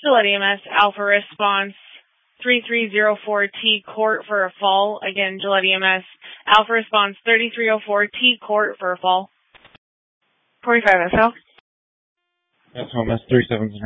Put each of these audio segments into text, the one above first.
Gillette EMS, Alpha Response 3304T Court for a fall. Again, Gillette EMS, Alpha Response 3304T Court for a fall. 45 SL. That's home, that's 370.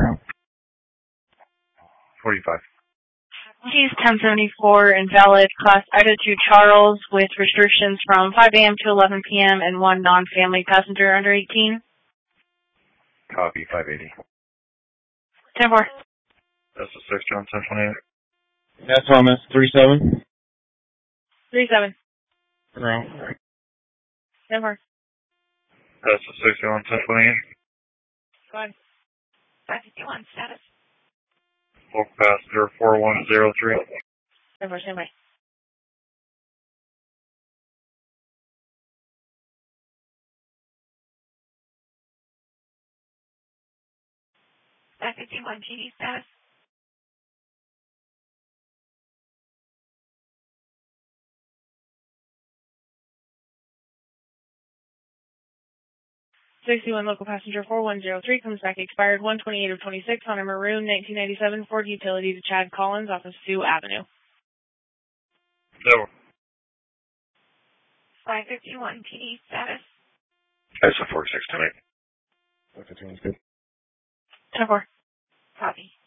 45. Keys 1074, invalid, Class Ida 2 Charles, with restrictions from 5 a.m. to 11 p.m. and one non-family passenger under 18. Copy, 580. 10-4. That's a 6, John 1028. That's home, that's 37. 37. Around. 10-4. That's a 6, John 1028. Go ahead. 551 status. Local passenger 4103. 10-4, stand by. Back 51 GD status. #61 local passenger 4103 comes back expired 128 of 26 on a maroon 1997 Ford utility to Chad Collins off of Sioux Avenue. No. 551 PD status. That's a 46 tonight. 551 is good. 10-4. Copy.